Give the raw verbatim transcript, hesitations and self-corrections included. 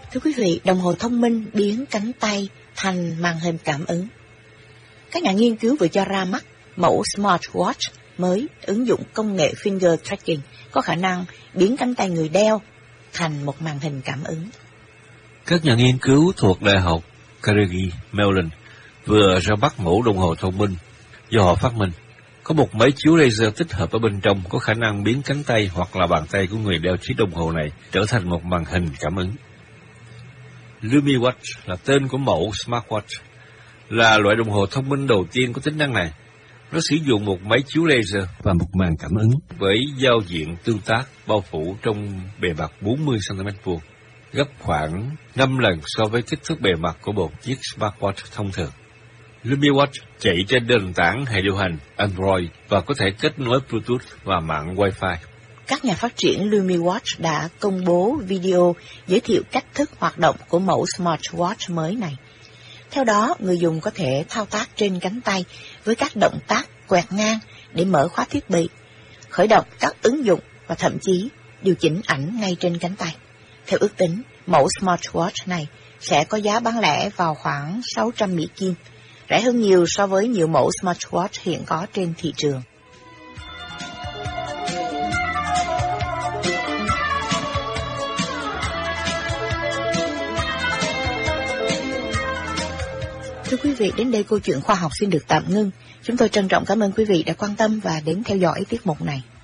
Thưa quý vị, đồng hồ thông minh biến cánh tay thành màn hình cảm ứng. Các nhà nghiên cứu vừa cho ra mắt mẫu smartwatch mới ứng dụng công nghệ finger tracking có khả năng biến cánh tay người đeo thành một màn hình cảm ứng. Các nhà nghiên cứu thuộc Đại học Carnegie Mellon vừa ra mắt mẫu đồng hồ thông minh do họ phát minh. Có một máy chiếu laser tích hợp ở bên trong có khả năng biến cánh tay hoặc là bàn tay của người đeo chiếc đồng hồ này trở thành một màn hình cảm ứng. LumiWatch là tên của mẫu smartwatch, là loại đồng hồ thông minh đầu tiên có tính năng này. Nó sử dụng một máy chiếu laser và một màn cảm ứng với giao diện tương tác bao phủ trong bề mặt bốn mươi xăng ti mét vuông, gấp khoảng năm lần so với kích thước bề mặt của một chiếc smartwatch thông thường. LumiWatch chạy trên nền tảng hệ điều hành Android và có thể kết nối Bluetooth và mạng Wi-Fi. Các nhà phát triển LumiWatch đã công bố video giới thiệu cách thức hoạt động của mẫu smartwatch mới này. Theo đó, người dùng có thể thao tác trên cánh tay với các động tác quẹt ngang để mở khóa thiết bị, khởi động các ứng dụng và thậm chí điều chỉnh ảnh ngay trên cánh tay. Theo ước tính, mẫu smartwatch này sẽ có giá bán lẻ vào khoảng sáu trăm Mỹ Kim, rẻ hơn nhiều so với nhiều mẫu smartwatch hiện có trên thị trường. Thưa quý vị, đến đây câu chuyện khoa học xin được tạm ngưng. Chúng tôi trân trọng cảm ơn quý vị đã quan tâm và đến theo dõi tiết mục này.